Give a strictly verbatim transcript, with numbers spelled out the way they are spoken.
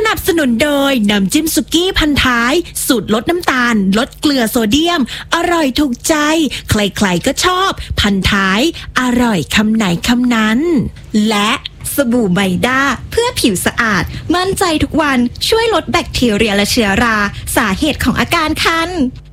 นับสนุนโดยน้ำจิ้มสุกี้พันท้ายสูตรลดน้ำตาลลดเกลือโซเดียมอร่อยถูกใจใครๆก็ชอบพันท้ายอร่อยคำไหนคำนั้นและสบู่ไบด้าเพื่อผิวสะอาดมั่นใจทุกวันช่วยลดแบคทีเรียและเชื้อราสาเหตุของอาการคัน